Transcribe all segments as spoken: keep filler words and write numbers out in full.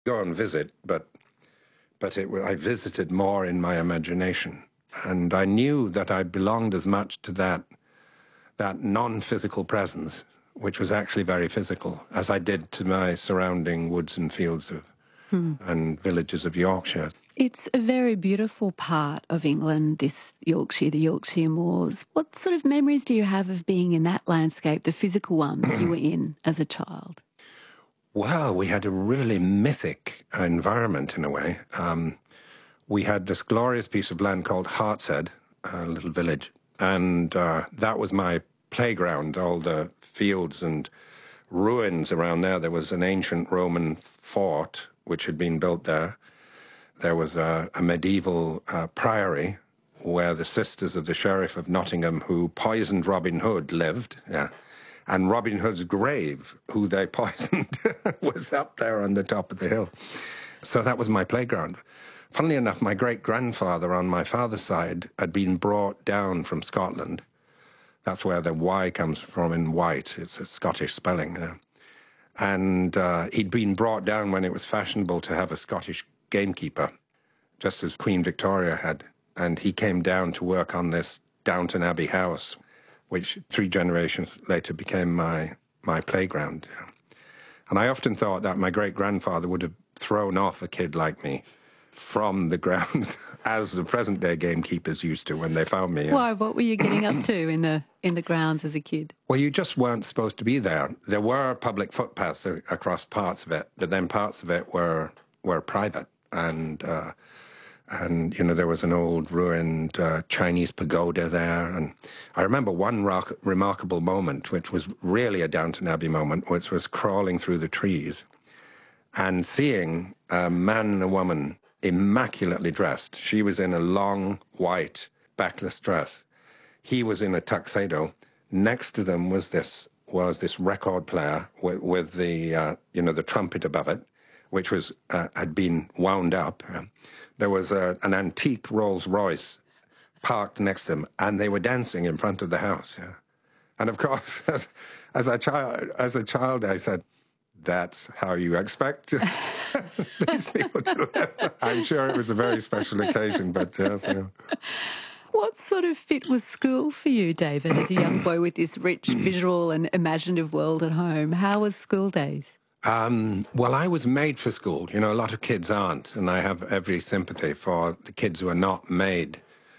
go and visit, but but it, I visited more in my imagination. And I knew that I belonged as much to that, that non-physical presence, which was actually very physical, as I did to my surrounding woods and fields of, Hmm. and villages of Yorkshire. It's a very beautiful part of England, this Yorkshire, the Yorkshire Moors. What sort of memories do you have of being in that landscape, the physical one that you were in as a child? Well, we had a really mythic environment in a way. Um, we had this glorious piece of land called Hartshead, a little village, and uh, that was my playground, all the fields and ruins around there. There was an ancient Roman fort which had been built there. There was a, a medieval uh, priory where the sisters of the Sheriff of Nottingham, who poisoned Robin Hood, lived. Yeah. And Robin Hood's grave, who they poisoned, was up there on the top of the hill. So that was my playground. Funnily enough, my great-grandfather on my father's side had been brought down from Scotland. That's where the Y comes from in white. It's a Scottish spelling. Yeah. And uh, he'd been brought down when it was fashionable to have a Scottish gamekeeper, just as Queen Victoria had. And he came down to work on this Downton Abbey house, which three generations later became my, my playground. And I often thought that my great-grandfather would have thrown off a kid like me from the grounds, as the present-day gamekeepers used to when they found me. Why? What were you getting up to in the in the grounds as a kid? Well, you just weren't supposed to be there. There were public footpaths across parts of it, but then parts of it were were private. And, uh, and you know, there was an old ruined uh, Chinese pagoda there. And I remember one rock, remarkable moment, which was really a Downton Abbey moment, which was crawling through the trees and seeing a man and a woman immaculately dressed. She was in a long, white, backless dress. He was in a tuxedo. Next to them was this was this record player with, with the, uh, you know, the trumpet above it, which was uh, had been wound up. There was a, an antique Rolls-Royce parked next to them, and they were dancing in front of the house. Yeah. And of course, as, as a child, as a child, I said, "That's how you expect these people to live." I'm sure it was a very special occasion, but yes. You know. What sort of fit was school for you, David, as a young boy with this rich visual and imaginative world at home? How was school days? Um, well, I was made for school. You know, a lot of kids aren't, and I have every sympathy for the kids who are not made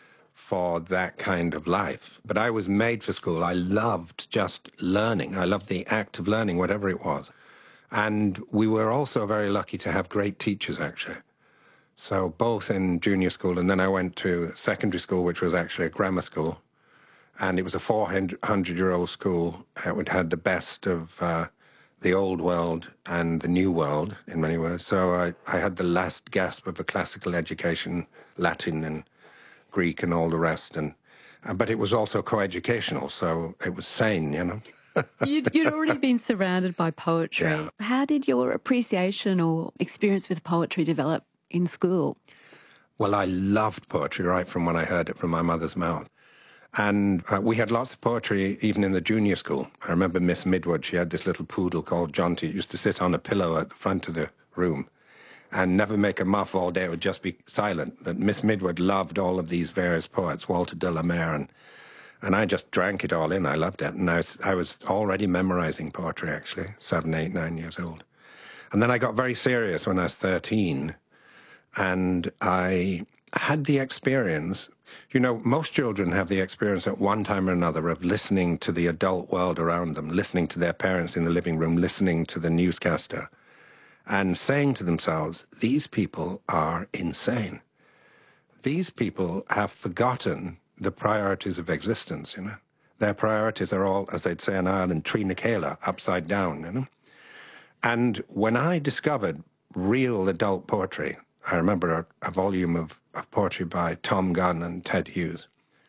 for that kind of life. But I was made for school. I loved just learning. I loved the act of learning, whatever it was. And we were also very lucky to have great teachers, actually. So both in junior school, and then I went to secondary school, which was actually a grammar school. And it was a four hundred-year-old school. It had the best of uh, the old world and the new world, in many ways. So I, I had the last gasp of a classical education, Latin and Greek and all the rest. And uh, but it was also coeducational, so it was sane, you know. you'd, you'd already been surrounded by poetry. Yeah. How did your appreciation or experience with poetry develop in school? Well, I loved poetry right from when I heard it from my mother's mouth. And uh, we had lots of poetry even in the junior school. I remember Miss Midwood, she had this little poodle called Jonty. It used to sit on a pillow at the front of the room and never make a muff all day. It would just be silent. But Miss Midwood loved all of these various poets, Walter de la Mare, and, and I just drank it all in. I loved it. And I was, I was already memorizing poetry, actually, seven, eight, nine years old. And then I got very serious when I was thirteen. And I had the experience, you know, most children have the experience at one time or another of listening to the adult world around them, listening to their parents in the living room, listening to the newscaster, and saying to themselves, these people are insane. These people have forgotten the priorities of existence, you know. Their priorities are all, as they'd say in Ireland, Trina Kayla, upside down, you know. And when I discovered real adult poetry, I remember a, a volume of, of poetry by Tom Gunn and Ted Hughes.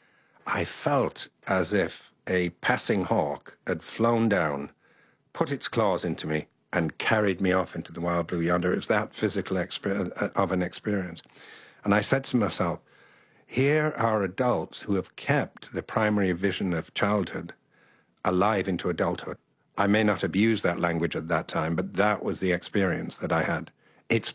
I felt as if a passing hawk had flown down, put its claws into me, and carried me off into the wild blue yonder. It was that physical experience, of an experience. And I said to myself, here are adults who have kept the primary vision of childhood alive into adulthood. I may not have used that language at that time, but that was the experience that I had. It's